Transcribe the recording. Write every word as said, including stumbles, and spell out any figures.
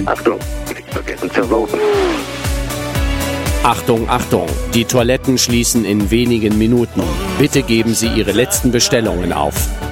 Achtung, nicht vergessen zu voten. Achtung, Achtung, die Toiletten schließen in wenigen Minuten. Bitte geben Sie Ihre letzten Bestellungen auf.